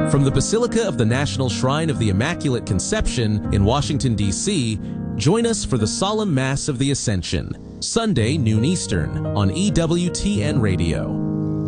From the Basilica of the National Shrine of the Immaculate Conception in Washington, D.C., join us for the Solemn Mass of the Ascension, Sunday, noon Eastern, on EWTN Radio.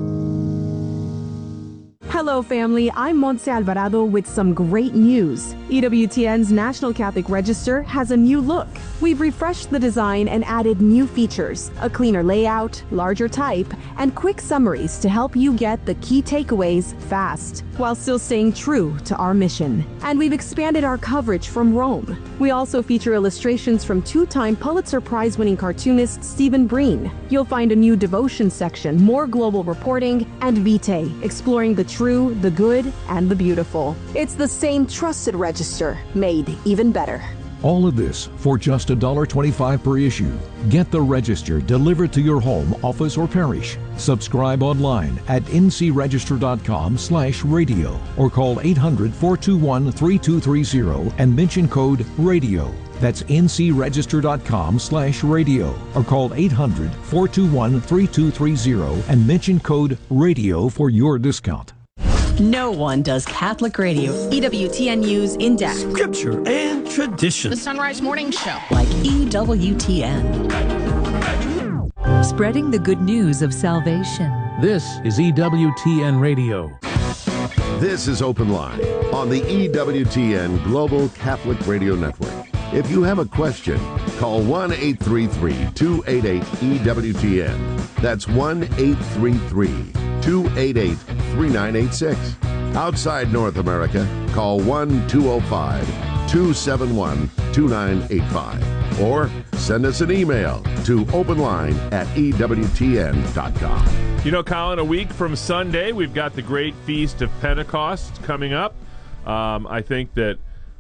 Hello, family. I'm Montse Alvarado with some great news. EWTN's National Catholic Register has a new look. We've refreshed the design and added new features, a cleaner layout, larger type, and quick summaries to help you get the key takeaways fast, while still staying true to our mission. And we've expanded our coverage from Rome. We also feature illustrations from two-time Pulitzer Prize-winning cartoonist Stephen Breen. You'll find a new devotion section, more global reporting, and Vitae, exploring the true, the good, and the beautiful. It's the same trusted register, made even better. All of this for just $1.25 per issue. Get the Register delivered to your home, office, or parish. Subscribe online at ncregister.com/radio or call 800-421-3230 and mention code RADIO. That's ncregister.com/radio or call 800-421-3230 and mention code RADIO for your discount. No one does Catholic radio, EWTN News in depth, scripture and tradition, the Sunrise Morning Show, like EWTN. Spreading the good news of salvation. This is EWTN Radio. This is Open Line on the EWTN Global Catholic Radio Network. If you have a question, call 1-833-288-EWTN. That's 1-833-288-3986. Outside North America, call 1-205-271-2985. Or send us an email to openline@ewtn.com. You know, Colin, a week from Sunday, we've got the great Feast of Pentecost coming up. I think that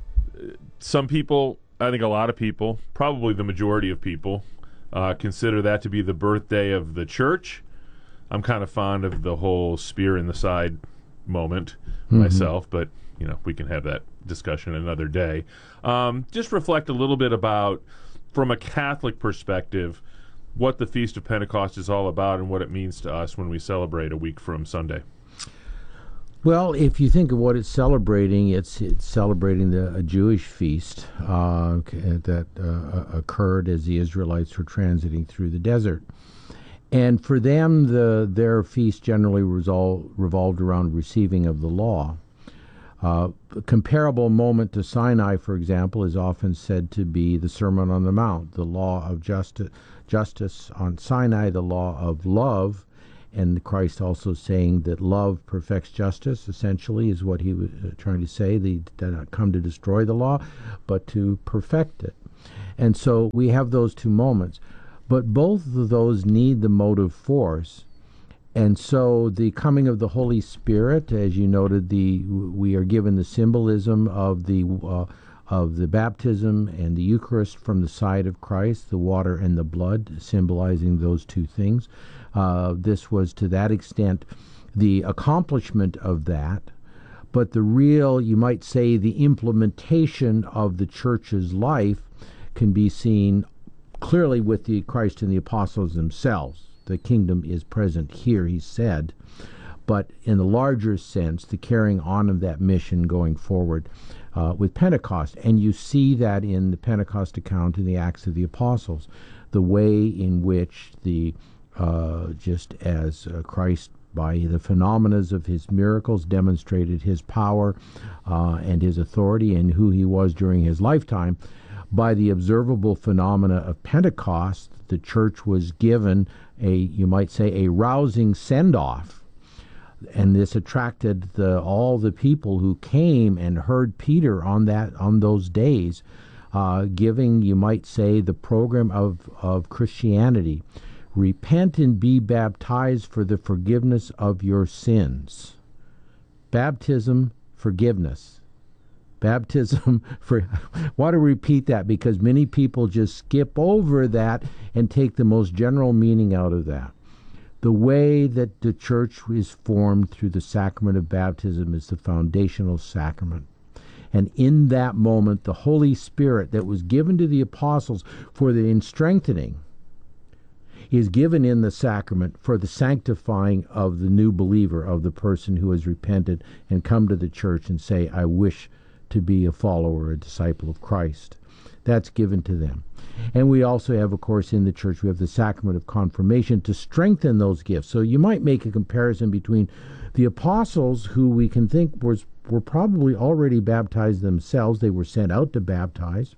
I think a lot of people, probably the majority of people, consider that to be the birthday of the church. I'm kind of fond of the whole spear in the side moment myself, but we can have that discussion another day. Just reflect a little bit about, from a Catholic perspective, what the Feast of Pentecost is all about and what it means to us when we celebrate a week from Sunday. Well, if you think of what it's celebrating, it's celebrating a Jewish feast that occurred as the Israelites were transiting through the desert. And for them, their feast generally revolved around receiving of the law. A comparable moment to Sinai, for example, is often said to be the Sermon on the Mount, the law of justice on Sinai, the law of love, and Christ also saying that love perfects justice, essentially, is what he was trying to say. They did not come to destroy the law, but to perfect it. And so we have those two moments. But both of those need the motive force. And so the coming of the Holy Spirit, as you noted, we are given the symbolism of the baptism and the Eucharist from the side of Christ, the water and the blood, symbolizing those two things. This was, to that extent, the accomplishment of that. But the real, you might say, the implementation of the church's life can be seen clearly with the Christ and the apostles themselves. The kingdom is present here, he said. But in the larger sense, the carrying on of that mission going forward with Pentecost. And you see that in the Pentecost account in the Acts of the Apostles, the way in which just as Christ, by the phenomena of his miracles, demonstrated his power and his authority and who he was during his lifetime, by the observable phenomena of Pentecost, the church was given you might say, a rousing send-off. And this attracted all the people who came and heard Peter on those days, giving, you might say, the program of Christianity. Repent and be baptized for the forgiveness of your sins. Baptism, forgiveness. Baptism, I want to repeat that because many people just skip over that and take the most general meaning out of that. The way that the church is formed through the sacrament of baptism is the foundational sacrament. And in that moment, the Holy Spirit that was given to the apostles for the strengthening, is given in the sacrament for the sanctifying of the new believer, of the person who has repented and come to the church and say, I wish to be a follower, a disciple of Christ. That's given to them. And we also have, of course, in the church, we have the sacrament of confirmation to strengthen those gifts. So you might make a comparison between the apostles, who we can think were probably already baptized themselves. They were sent out to baptize.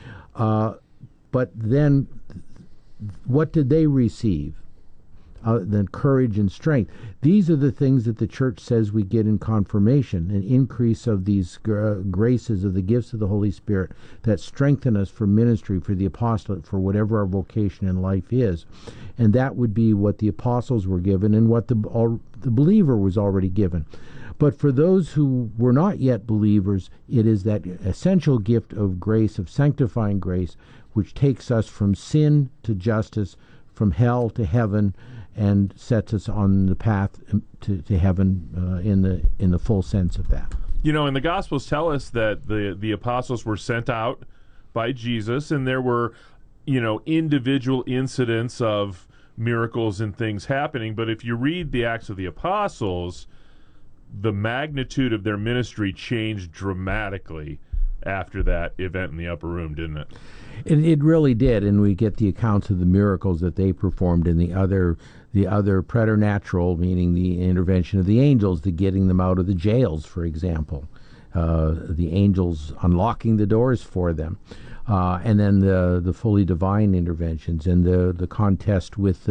But then what did they receive? Then courage and strength. These are the things that the church says we get in confirmation, an increase of these graces of the gifts of the Holy Spirit that strengthen us for ministry, for the apostolate, for whatever our vocation in life is. And that would be what the apostles were given and what the believer was already given. But for those who were not yet believers, it is that essential gift of grace, of sanctifying grace, which takes us from sin to justice, from hell to heaven, and sets us on the path to heaven in the full sense of that. You know, and the Gospels tell us that the apostles were sent out by Jesus, and there were, individual incidents of miracles and things happening. But if you read the Acts of the Apostles, the magnitude of their ministry changed dramatically after that event in the upper room, didn't it? It really did, and we get the accounts of the miracles that they performed in the other preternatural, meaning the intervention of the angels, the getting them out of the jails, for example, the angels unlocking the doors for them, and then the fully divine interventions and the contest with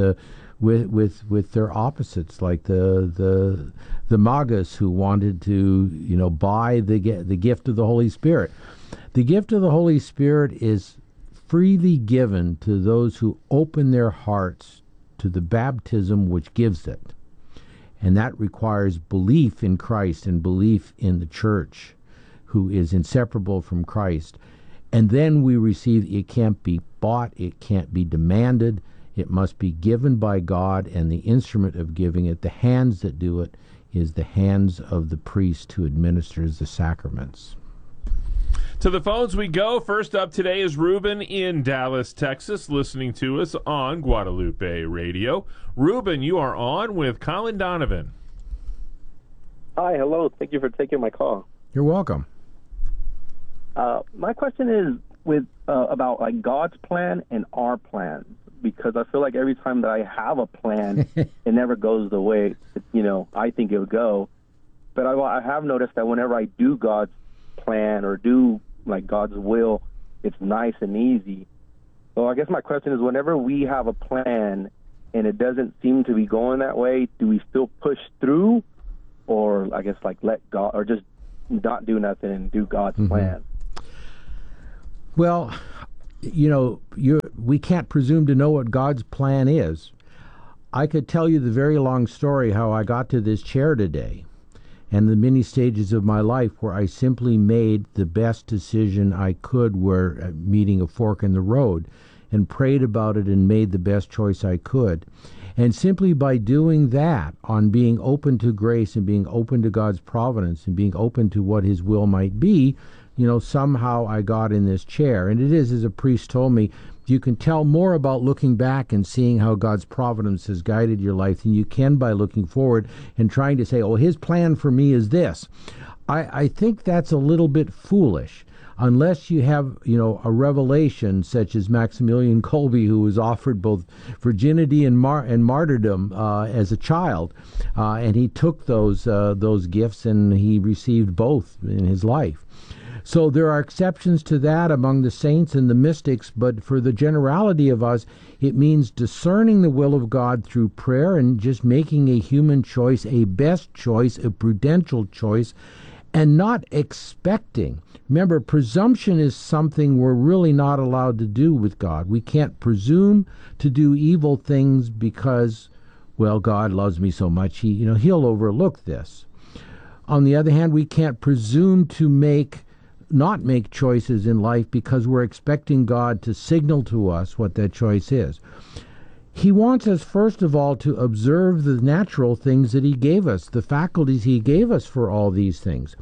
their opposites, like the Magus, who wanted to buy the gift of the Holy Spirit. The gift of the Holy Spirit is freely given to those who open their hearts to the baptism which gives it. And that requires belief in Christ and belief in the church, who is inseparable from Christ. And then we receive, it can't be bought, it can't be demanded, it must be given by God, and the instrument of giving it, the hands that do it, is the hands of the priest who administers the sacraments. To the phones we go. First up today is Ruben in Dallas, Texas, listening to us on Guadalupe Radio. Ruben, you are on with Colin Donovan. Hi, hello. Thank you for taking my call. You're welcome. My question is about like God's plan and our plan, because I feel like every time that I have a plan, it never goes the way I think it would go. But I have noticed that whenever I do God's plan or do like God's will, it's nice and easy. So I guess my question is, whenever we have a plan and it doesn't seem to be going that way, do we still push through, or I guess like let God, or just not do nothing and do God's plan? Well, we can't presume to know what God's plan is. I could tell you the very long story how I got to this chair today, and the many stages of my life where I simply made the best decision I could, where meeting a fork in the road, and prayed about it and made the best choice I could. And simply by doing that, on being open to grace and being open to God's providence and being open to what His will might be, somehow I got in this chair. And it is, as a priest told me, you can tell more about looking back and seeing how God's providence has guided your life than you can by looking forward and trying to say, oh, His plan for me is this. I think that's a little bit foolish, unless you have, a revelation such as Maximilian Kolbe, who was offered both virginity and martyrdom as a child, and he took those gifts and he received both in his life. So there are exceptions to that among the saints and the mystics, but for the generality of us, it means discerning the will of God through prayer and just making a human choice, a best choice, a prudential choice, and not expecting. Remember, presumption is something we're really not allowed to do with God. We can't presume to do evil things because, well, God loves me so much, He'll overlook this. On the other hand, we can't presume to not make choices in life because we're expecting God to signal to us what that choice is. He wants us, first of all, to observe the natural things that He gave us, the faculties He gave us for all these things.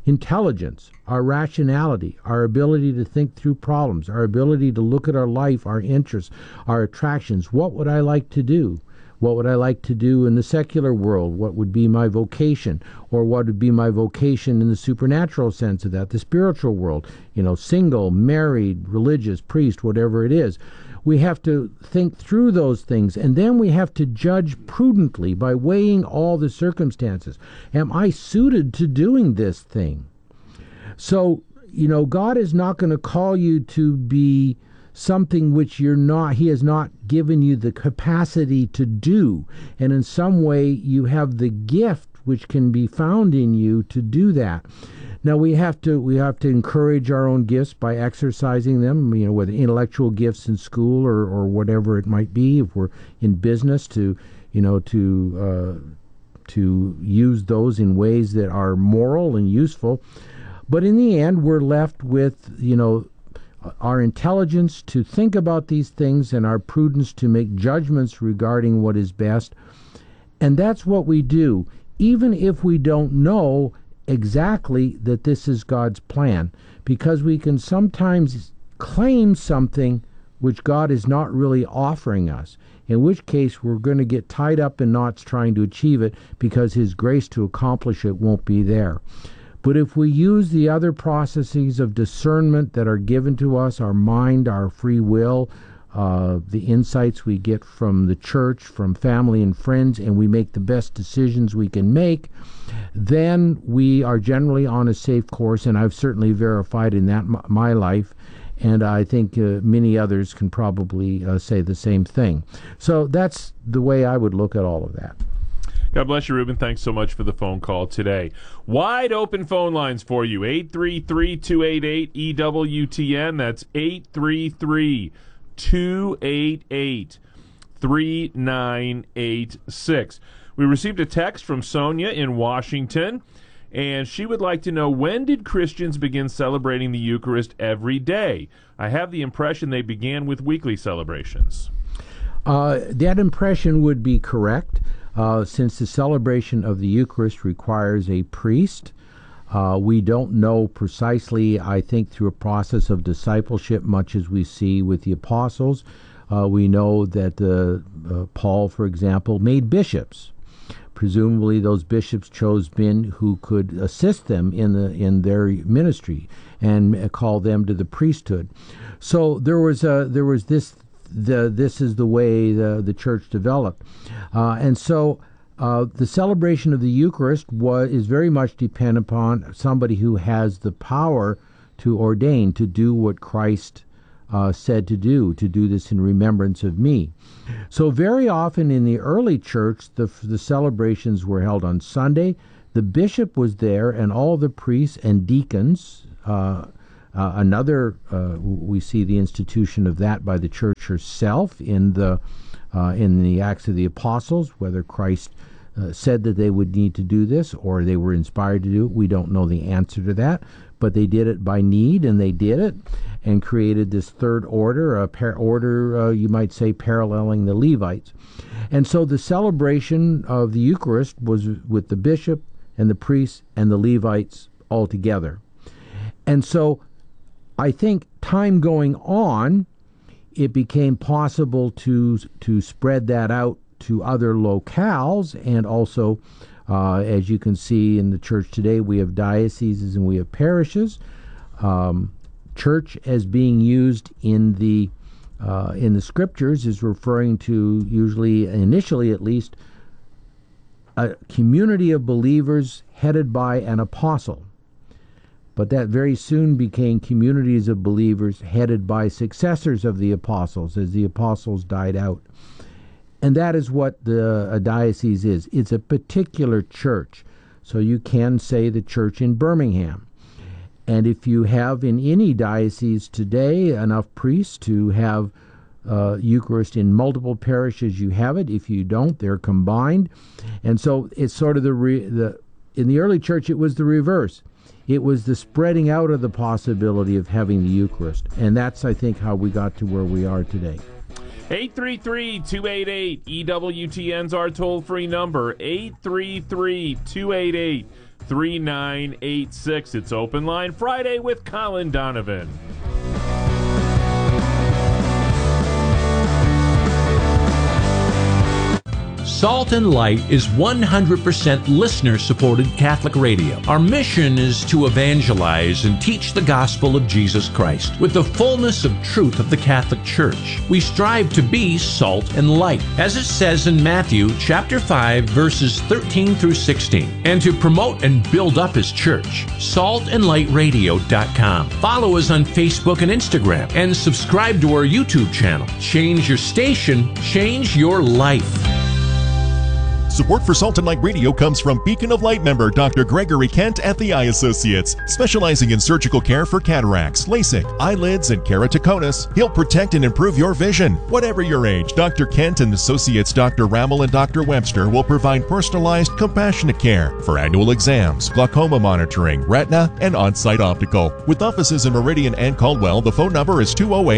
intelligence, our rationality, our ability to think through problems, our ability to look at our life, our interests, our attractions. What would I like to do? What would I like to do in the secular world? What would be my vocation? Or what would be my vocation in the supernatural sense of that, the spiritual world? Single, married, religious, priest, whatever it is. We have to think through those things, and then we have to judge prudently by weighing all the circumstances. Am I suited to doing this thing? So, God is not going to call you to be something which you're not. He has not given you the capacity to do. And in some way, you have the gift which can be found in you to do that. Now we have to encourage our own gifts by exercising them, whether intellectual gifts in school or whatever it might be. If we're in business, to use those in ways that are moral and useful. But in the end, we're left with our intelligence to think about these things and our prudence to make judgments regarding what is best. And that's what we do, even if we don't know exactly that this is God's plan, because we can sometimes claim something which God is not really offering us, in which case we're going to get tied up in knots trying to achieve it because His grace to accomplish it won't be there. But if we use the other processes of discernment that are given to us, our mind, our free will, the insights we get from the church, from family and friends, and we make the best decisions we can make, then we are generally on a safe course, and I've certainly verified in that my life, and I think many others can probably say the same thing. So that's the way I would look at all of that. God bless you, Ruben. Thanks so much for the phone call today. Wide open phone lines for you. 833-288-EWTN. That's 833-288-3986. We received a text from Sonia in Washington, and she would like to know, when did Christians begin celebrating the Eucharist every day? I have the impression they began with weekly celebrations. That impression would be correct. Since the celebration of the Eucharist requires a priest, we don't know precisely, I think, through a process of discipleship, much as we see with the apostles. We know that Paul, for example, made bishops. Presumably those bishops chose men who could assist them in their ministry and call them to the priesthood. So there was this. This is the way the church developed. And so the celebration of the Eucharist is very much dependent upon somebody who has the power to ordain, to do what Christ said to do this in remembrance of me. So very often in the early church, the celebrations were held on Sunday. The bishop was there, and all the priests and deacons. We see the institution of that by the church herself in the Acts of the Apostles. Whether Christ said that they would need to do this or they were inspired to do it, we don't know the answer to that. But they did it by need, and they did it, and created this third order, you might say, paralleling the Levites. And so the celebration of the Eucharist was with the bishop and the priests and the Levites all together. And so I think time going on, it became possible to spread that out to other locales, and also, as you can see in the church today, we have dioceses and we have parishes. Church as being used in the scriptures is referring to, usually, initially at least, a community of believers headed by an apostle. But that very soon became communities of believers headed by successors of the apostles as the apostles died out. And that is what a diocese is. It's a particular church. So you can say the church in Birmingham. And if you have in any diocese today enough priests to have Eucharist in multiple parishes, you have it. If you don't, they're combined. And so it's sort of in the early church, it was the reverse. It was the spreading out of the possibility of having the Eucharist. And that's, I think, how we got to where we are today. 833-288-EWTN's our toll-free number, 833-288-3986. 3986. It's Open Line Friday with Colin Donovan. Salt and Light is 100% listener-supported Catholic radio. Our mission is to evangelize and teach the gospel of Jesus Christ with the fullness of truth of the Catholic Church. We strive to be salt and light, as it says in Matthew chapter 5, verses 13 through 16, and to promote and build up His church. saltandlightradio.com. Follow us on Facebook and Instagram, and subscribe to our YouTube channel. Change your station, change your life. Support for Salt and Light Radio comes from Beacon of Light member Dr. Gregory Kent at the Eye Associates. Specializing in surgical care for cataracts, LASIK, eyelids, and keratoconus, he'll protect and improve your vision. Whatever your age, Dr. Kent and Associates Dr. Rammel and Dr. Webster will provide personalized, compassionate care for annual exams, glaucoma monitoring, retina, and on-site optical. With offices in Meridian and Caldwell, the phone number is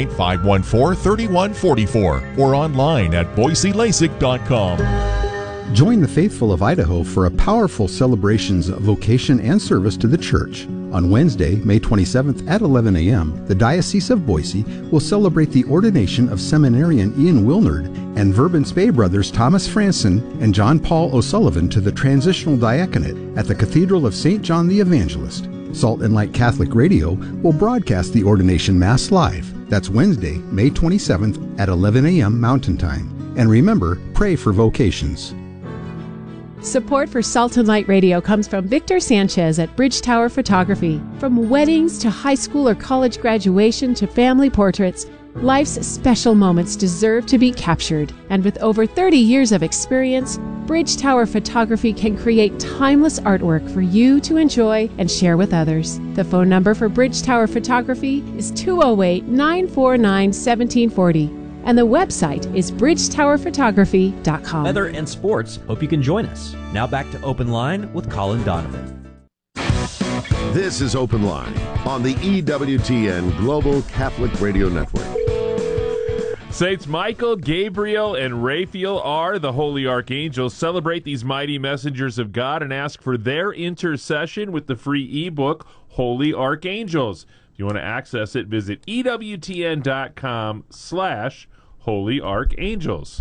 208-514-3144 or online at boiselasik.com. Join the faithful of Idaho for a powerful celebrations of vocation and service to the church. On Wednesday, May 27th at 11 a.m., the Diocese of Boise will celebrate the ordination of seminarian Ian Wilnard and Verbance Bay brothers Thomas Franson and John Paul O'Sullivan to the transitional diaconate at the Cathedral of St. John the Evangelist. Salt and Light Catholic Radio will broadcast the ordination Mass live. That's Wednesday, May 27th at 11 a.m. Mountain Time. And remember, pray for vocations. Support for Salt and Light Radio comes from Victor Sanchez at Bridge Tower Photography. From weddings to high school or college graduation to family portraits, life's special moments deserve to be captured. And with over 30 years of experience, Bridge Tower Photography can create timeless artwork for you to enjoy and share with others. The phone number for Bridge Tower Photography is 208-949-1740. And the website is bridgetowerphotography.com. Weather and sports. Hope you can join us. Now back to Open Line with Colin Donovan. This is Open Line on the EWTN Global Catholic Radio Network. Saints Michael, Gabriel, and Raphael are the holy archangels. Celebrate these mighty messengers of God and ask for their intercession with the free ebook, Holy Archangels. If you want to access it, visit EWTN.com/Holy Archangels.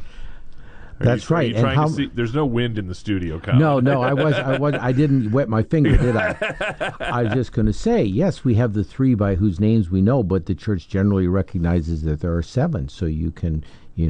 That's right. And how, there's no wind in the studio, Colin. No, I didn't wet my finger, did I? I was just going to say, yes, we have the three by whose names we know, but the church generally recognizes that there are seven. So you can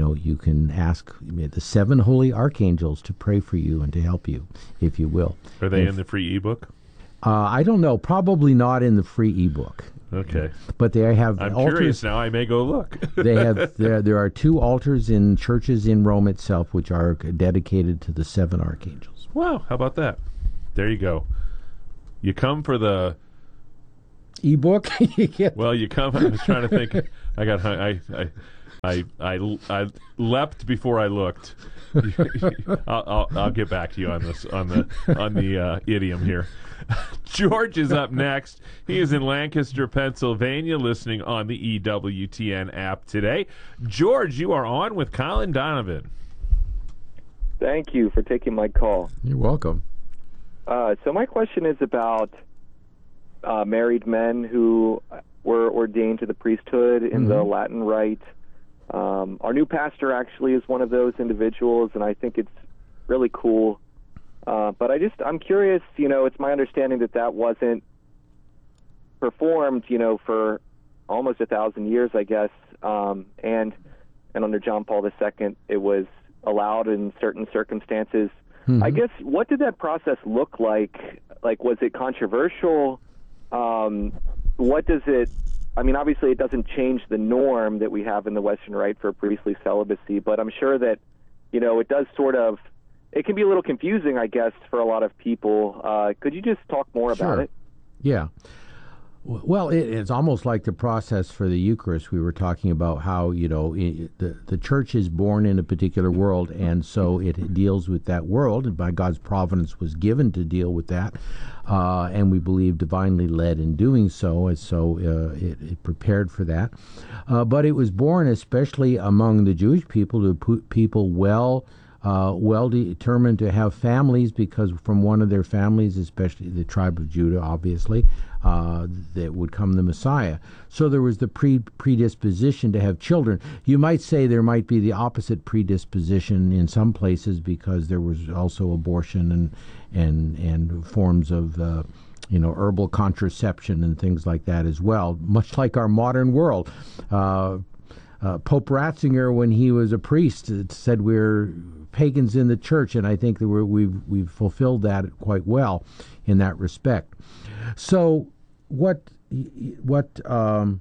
ask the seven holy archangels to pray for you and to help you, if you will. Are they in the free ebook? I don't know. Probably not in the free ebook. Okay, but they have. I'm altars. Curious now. I may go look. They have. There are two altars in churches in Rome itself, which are dedicated to the seven archangels. Wow! How about that? There you go. You come for the ebook. Well, you come. I was trying to think. I got. I leapt before I looked. I'll get back to you on this on the idiom here. George is up next. He is in Lancaster, Pennsylvania, listening on the EWTN app today. George, you are on with Colin Donovan. Thank you for taking my call. You're welcome. So my question is about married men who were ordained to the priesthood in the Latin Rite. Our new pastor actually is one of those individuals, and I think it's really cool. But I'm curious, it's my understanding that wasn't performed, for almost 1,000 years, I guess. And under John Paul II, it was allowed in certain circumstances. I guess, what did that process look like? Like, was it controversial? What does it... I mean, obviously, it doesn't change the norm that we have in the Western Rite for priestly celibacy, but I'm sure that, it does sort of... It can be a little confusing, I guess, for a lot of people. Could you just talk more about it? Yeah. Well, it's almost like the process for the Eucharist. We were talking about how, the church is born in a particular world, and so it deals with that world, and by God's providence was given to deal with that, and we believe divinely led in doing so, and so it prepared for that. But it was born especially among the Jewish people, to put people well well determined to have families, because from one of their families, especially the tribe of Judah, obviously, that would come the Messiah. So there was the predisposition to have children. You might say there might be the opposite predisposition in some places, because there was also abortion and forms of herbal contraception and things like that as well, much like our modern world. Pope Ratzinger, when he was a priest, said we're pagans in the church, and I think that we've fulfilled that quite well in that respect. So what now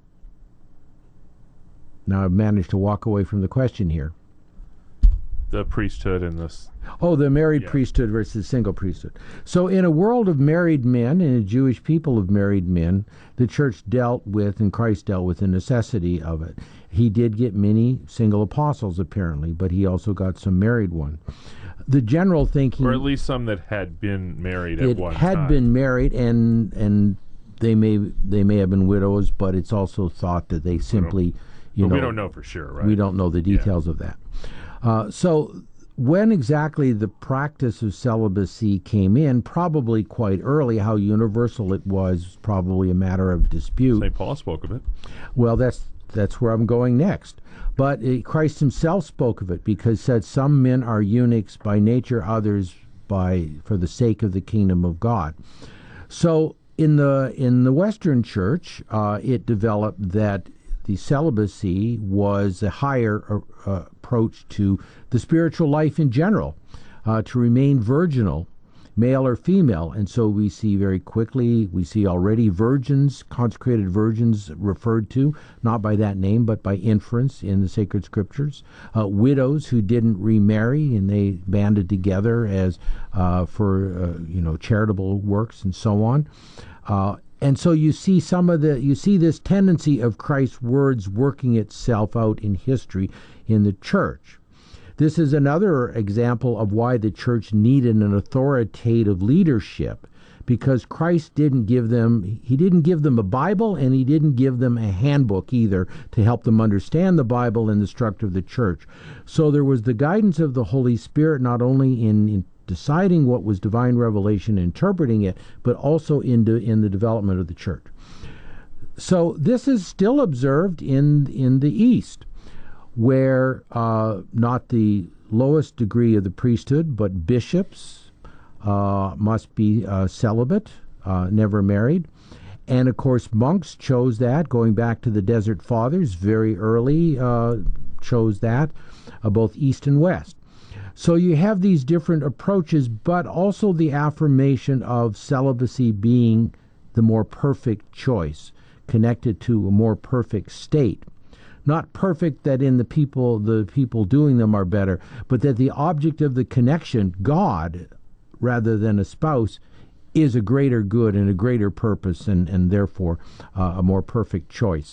I've managed to walk away from the question here. The priesthood and this. Oh, the married priesthood versus single priesthood. So in a world of married men, in a Jewish people of married men, the church dealt with, and Christ dealt with, the necessity of it. He did get many single apostles, apparently, but he also got some married ones. The general thinking... Or at least some that had been married at one time. It had been married, and they may have been widows, but it's also thought that they simply... we don't know for sure, right? We don't know the details of that. So when exactly the practice of celibacy came in, probably quite early. How universal it was, probably a matter of dispute. St. Paul spoke of it. Well, that's where I'm going next. But Christ himself spoke of it, because said some men are eunuchs by nature, others for the sake of the kingdom of God. So in the Western Church, it developed that the celibacy was a higher approach to the spiritual life in general, to remain virginal, male or female. And so we see very quickly, we see already virgins, consecrated virgins referred to, not by that name, but by inference in the sacred scriptures. Widows who didn't remarry, and they banded together as for charitable works and so on. And so you see this tendency of Christ's words working itself out in history in the church. This is another example of why the church needed an authoritative leadership, because Christ didn't give them a Bible, and he didn't give them a handbook either to help them understand the Bible and the structure of the church. So there was the guidance of the Holy Spirit, not only in deciding what was divine revelation, interpreting it, but also in the development of the church. So this is still observed in the East, where not the lowest degree of the priesthood, but bishops must be celibate, never married. And of course monks chose that, going back to the Desert Fathers, very early chose that, both East and West. So you have these different approaches, but also the affirmation of celibacy being the more perfect choice, connected to a more perfect state. Not perfect that in the people doing them are better, but that the object of the connection, God, rather than a spouse, is a greater good and a greater purpose, and therefore a more perfect choice.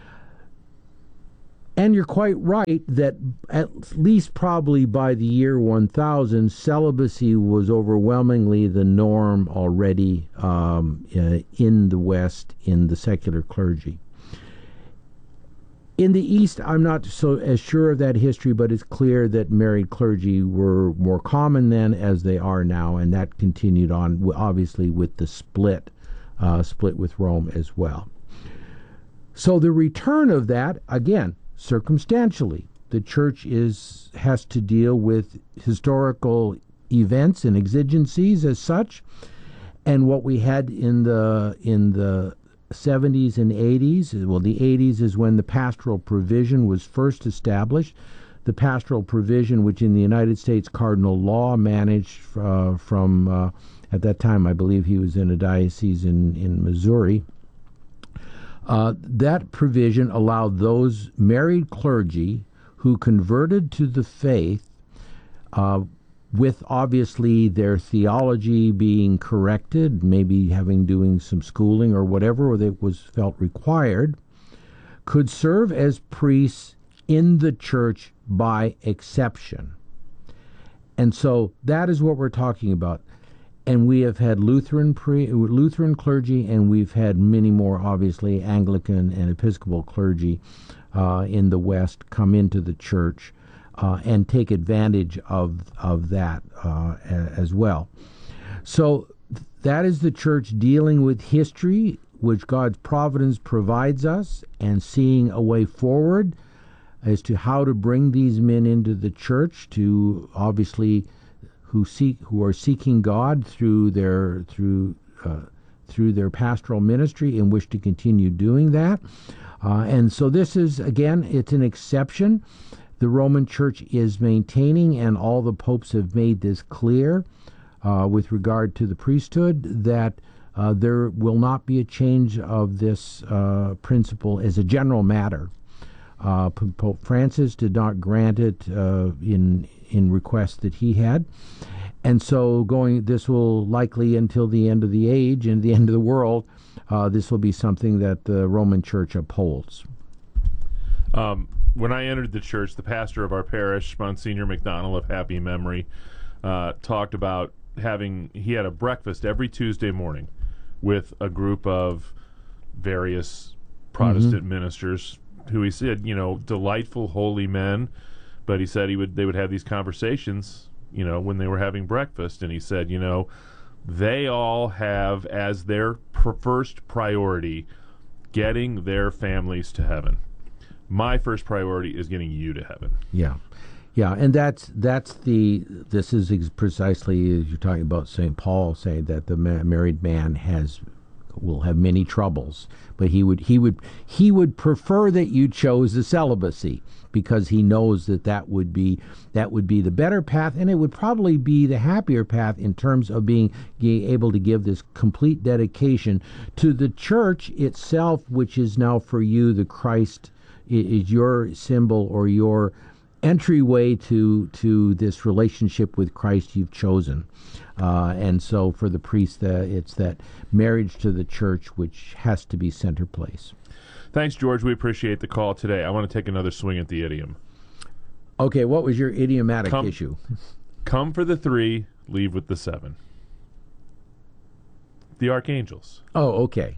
And you're quite right that at least probably by the year 1000, celibacy was overwhelmingly the norm already in the West, in the secular clergy. In the East, I'm not so as sure of that history, but it's clear that married clergy were more common then as they are now, and that continued on, obviously, with the split with Rome as well. So the return of that, again, circumstantially, the church has to deal with historical events and exigencies as such, and what we had in the 70s and 80s, well, the 80s is when the pastoral provision was first established. The pastoral provision, which in the United States cardinal law managed from at that time, I believe he was in a diocese in Missouri. That provision allowed those married clergy who converted to the faith, with obviously their theology being corrected, maybe doing some schooling or whatever that was felt required, could serve as priests in the church by exception. And so that is what we're talking about. And we have had Lutheran clergy, and we've had many more, obviously, Anglican and Episcopal clergy in the West come into the church. and take advantage of that as well. So that is the church dealing with history, which God's providence provides us, and seeing a way forward as to how to bring these men into the church, to obviously who are seeking God through their pastoral ministry and wish to continue doing that. And so this is, again, it's an exception. The Roman Church is maintaining, and all the popes have made this clear with regard to the priesthood, that there will not be a change of this principle as a general matter. Pope Francis did not grant it in request that he had. And so this will likely, until the end of the age and the end of the world, this will be something that the Roman Church upholds. When I entered the church, the pastor of our parish, Monsignor McDonald of happy memory, talked about he had a breakfast every Tuesday morning with a group of various Protestant ministers who he said, delightful, holy men, but he said they would have these conversations, when they were having breakfast, and he said, they all have as their first priority getting their families to heaven. My first priority is getting you to heaven. Yeah, and this is precisely as you're talking about St. Paul saying that the married man will have many troubles, but he would prefer that you chose the celibacy, because he knows that would be the better path, and it would probably be the happier path in terms of being able to give this complete dedication to the church itself, which is now for you the Christ is your symbol or your entryway to this relationship with Christ you've chosen. And so for the priest, it's that marriage to the church which has to be center place. Thanks, George. We appreciate the call today. I want to take another swing at the idiom. Okay, what was your idiomatic issue? Come for the 3, leave with the 7. The archangels. Oh, okay.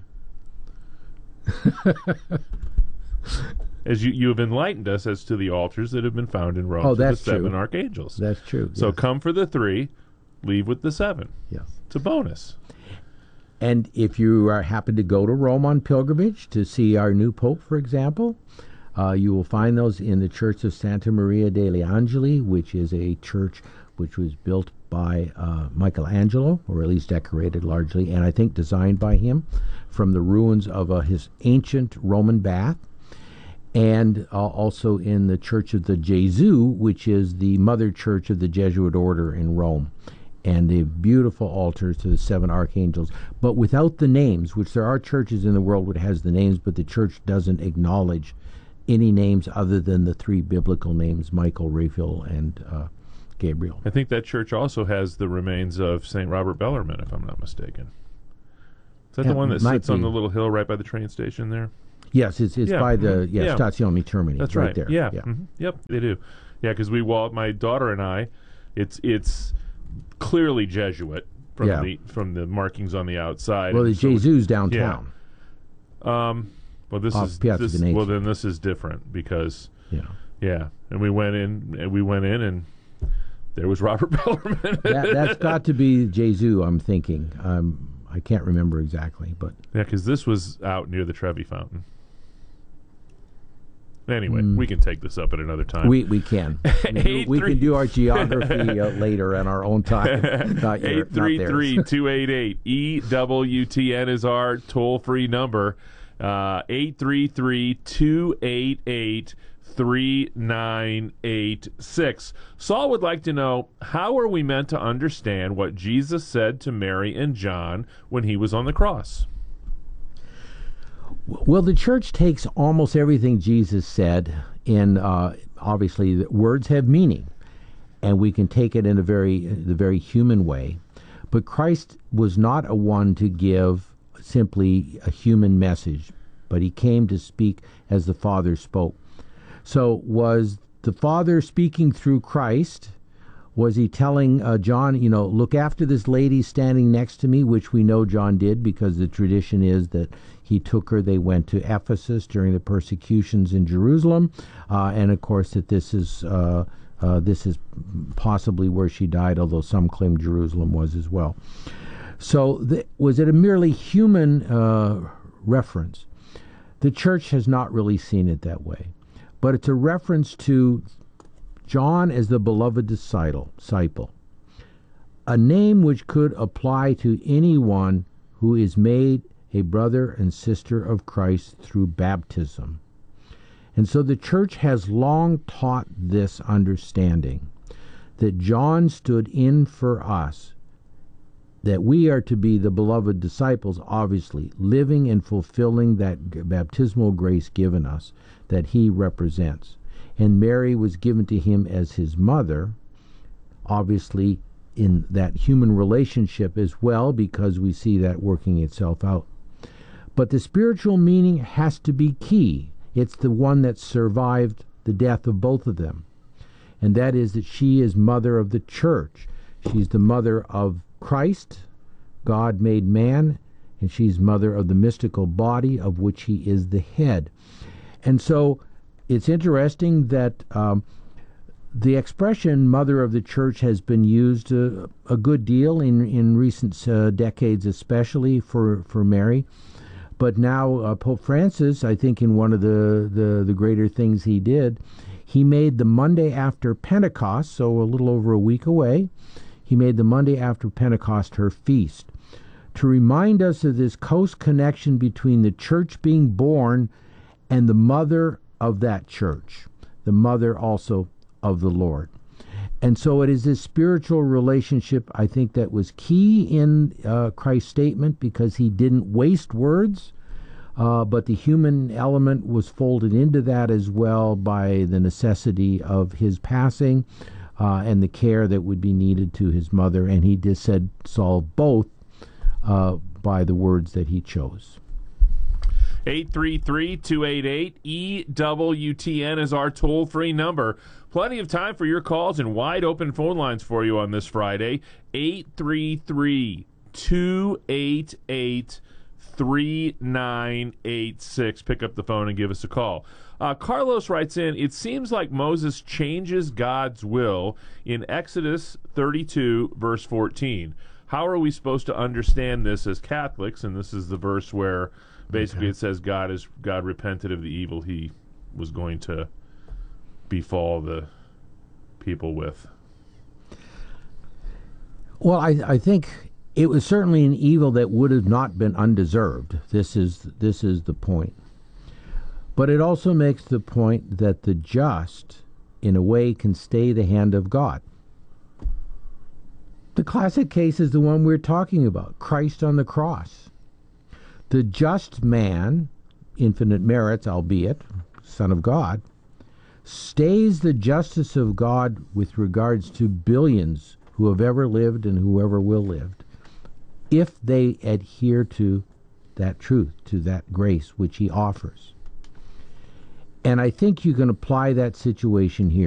As you have enlightened us as to the altars that have been found in Rome. Oh, that's the 7 true. archangels. That's true. So yes. Come for the 3, leave with the 7. Yes. It's a bonus. And if you happen to go to Rome on pilgrimage to see our new Pope, for example, you will find those in the Church of Santa Maria degli Angeli, which is a church which was built by Michelangelo, or at least decorated largely, and I think designed by him, from the ruins of his ancient Roman bath. And also in the Church of the Gesù, which is the mother church of the Jesuit order in Rome. And they have beautiful altars to the 7 archangels, but without the names, which there are churches in the world which has the names, but the church doesn't acknowledge any names other than the 3 biblical names, Michael, Raphael, and Gabriel. I think that church also has the remains of St. Robert Bellarmine, if I'm not mistaken. Is that the one that sits on the little hill right by the train station there? Yes, it's by the Stazione Termini. That's right there. Yeah. Mm-hmm. Yep, they do. Yeah, because my daughter and I, it's clearly Jesuit from the markings on the outside. Well, the Jesu's downtown. Yeah. Well, this is different because and we went in and there was Robert Bellarmine. That's got to be Jesu, I'm thinking. I can't remember exactly, but because this was out near the Trevi Fountain. Anyway, we can take this up at another time. We can. We can do our geography later on our own time. 833-288-EWTN is our toll-free number. 833-288-3986. Saul would like to know, how are we meant to understand what Jesus said to Mary and John when he was on the cross? Well, the church takes almost everything Jesus said in, obviously, words have meaning, and we can take it in the very human way. But Christ was not a one to give simply a human message, but he came to speak as the Father spoke. So was the Father speaking through Christ? Was he telling John, look after this lady standing next to me, which we know John did because the tradition is that he took her, they went to Ephesus during the persecutions in Jerusalem, and of course that this is This is possibly where she died, although some claim Jerusalem was as well. So was it a merely human reference? The church has not really seen it that way. But it's a reference to John as the beloved disciple, a name which could apply to anyone who is made a brother and sister of Christ through baptism. And so the church has long taught this understanding, that John stood in for us, that we are to be the beloved disciples, obviously, living and fulfilling that baptismal grace given us, that he represents. And Mary was given to him as his mother, obviously in that human relationship as well, because we see that working itself out. But the spiritual meaning has to be key. It's the one that survived the death of both of them. And that is that she is mother of the church. She's the mother of Christ, God made man, and she's mother of the mystical body of which he is the head. And so it's interesting that the expression mother of the church has been used a good deal in recent decades, especially for Mary. But now Pope Francis, I think in one of the greater things he did, he made the Monday after Pentecost, so a little over a week away, he made the Monday after Pentecost her feast, to remind us of this close connection between the church being born and the mother of that church, the mother also of the Lord. And so it is this spiritual relationship, I think, that was key in Christ's statement, because he didn't waste words, but the human element was folded into that as well by the necessity of his passing and the care that would be needed to his mother. And he just said solve both by the words that he chose. 833-288-EWTN is our toll-free number. Plenty of time for your calls and wide open phone lines for you on this Friday. 833-288-3986. Pick up the phone and give us a call. Carlos writes in, it seems like Moses changes God's will in Exodus 32, verse 14. How are we supposed to understand this as Catholics? And this is the verse where basically it says God repented of the evil he was going to befall the people with. Well, I think it was certainly an evil that would have not been undeserved. This is the point. But it also makes the point that the just, in a way, can stay the hand of God. The classic case is the one we're talking about, Christ on the cross. The just man, infinite merits, albeit, Son of God, stays the justice of God with regards to billions who have ever lived and whoever will live, if they adhere to that truth, to that grace which he offers. And I think you can apply that situation here.